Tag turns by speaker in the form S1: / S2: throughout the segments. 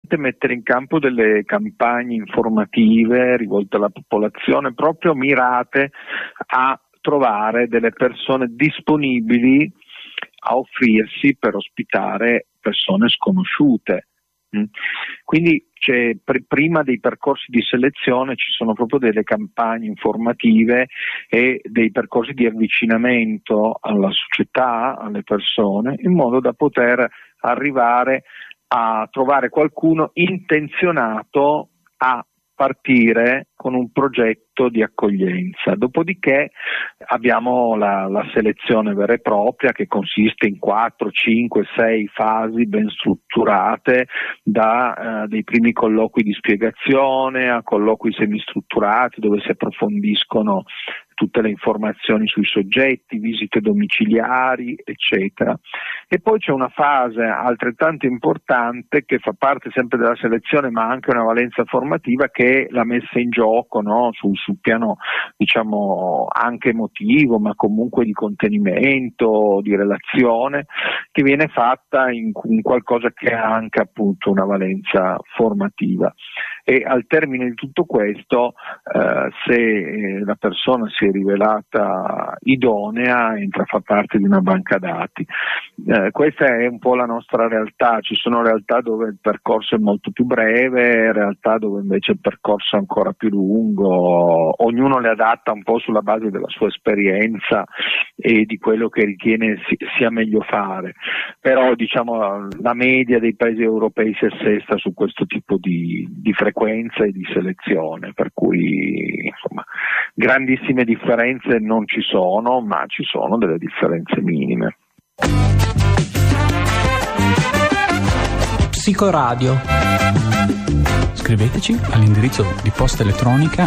S1: mettere in campo delle campagne informative rivolte alla popolazione, proprio mirate a trovare delle persone disponibili a offrirsi per ospitare persone sconosciute. Quindi prima dei percorsi di selezione ci sono proprio delle campagne informative e dei percorsi di avvicinamento alla società, alle persone, in modo da poter arrivare a trovare qualcuno intenzionato a partire con un progetto di accoglienza. Dopodiché abbiamo la selezione vera e propria, che consiste in 4, 5, 6 fasi ben strutturate, da dei primi colloqui di spiegazione a colloqui semistrutturati dove si approfondiscono tutte le informazioni sui soggetti, visite domiciliari, eccetera. E poi c'è una fase altrettanto importante che fa parte sempre della selezione, ma anche una valenza formativa, che è la messa in gioco, no? sul piano, diciamo, anche emotivo, ma comunque di contenimento, di relazione, che viene fatta in qualcosa che ha anche appunto una valenza formativa. E al termine di tutto questo, se la persona si è rivelata idonea, entra a far parte di una banca dati. Questa è un po' la nostra realtà. Ci sono realtà dove il percorso è molto più breve, realtà dove invece il percorso è ancora più lungo. Ognuno le adatta un po' sulla base della sua esperienza e di quello che ritiene sia meglio fare. Però diciamo la media dei paesi europei si assesta su questo tipo di frequenza e di selezione, per cui insomma grandissime differenze non ci sono, ma ci sono delle differenze minime.
S2: Psicoradio. Scriveteci all'indirizzo di posta elettronica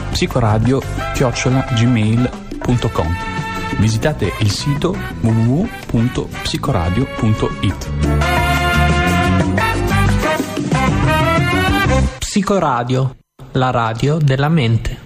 S2: psicoradio@gmail.com. Visitate il sito www.psicoradio.it. Psicoradio, la radio della mente.